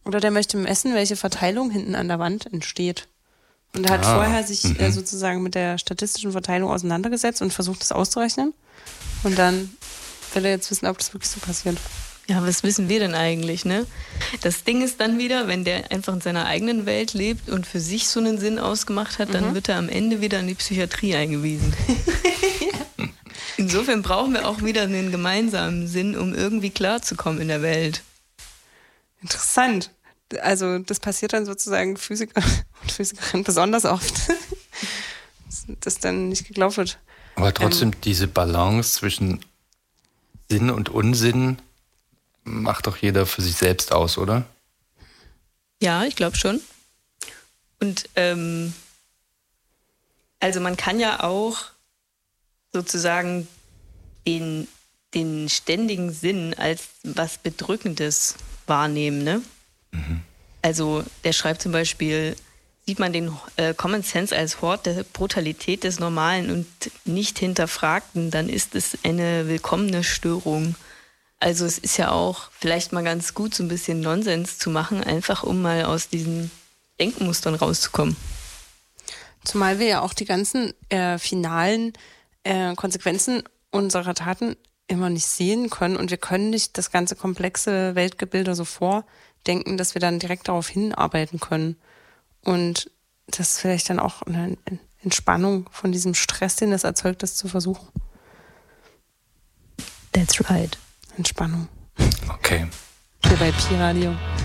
Oder der möchte messen, welche Verteilung hinten an der Wand entsteht. Und er hat vorher sich sozusagen mit der statistischen Verteilung auseinandergesetzt und versucht, das auszurechnen. Und dann will er jetzt wissen, ob das wirklich so passiert. Ja, was wissen wir denn eigentlich, ne? Das Ding ist dann wieder, wenn der einfach in seiner eigenen Welt lebt und für sich so einen Sinn ausgemacht hat, dann wird er am Ende wieder in die Psychiatrie eingewiesen. Insofern brauchen wir auch wieder einen gemeinsamen Sinn, um irgendwie klarzukommen in der Welt. Interessant. Also das passiert dann sozusagen Physiker und Physikerinnen besonders oft, dass dann nicht geglaubt wird. Aber trotzdem diese Balance zwischen Sinn und Unsinn macht doch jeder für sich selbst aus, oder? Ja, ich glaube schon. Und also man kann ja auch sozusagen den ständigen Sinn als was Bedrückendes wahrnehmen, ne? Also der schreibt zum Beispiel, sieht man den Common Sense als Hort der Brutalität des Normalen und nicht Hinterfragten, dann ist es eine willkommene Störung. Also es ist ja auch vielleicht mal ganz gut, so ein bisschen Nonsens zu machen, einfach um mal aus diesen Denkmustern rauszukommen. Zumal wir ja auch die ganzen finalen Konsequenzen unserer Taten immer nicht sehen können und wir können nicht das ganze komplexe Weltgebilde so vordenken, dass wir dann direkt darauf hinarbeiten können. Und das ist vielleicht dann auch eine Entspannung von diesem Stress, den das erzeugt, das zu versuchen. That's right. Entspannung. Okay. Hier bei Pi Radio.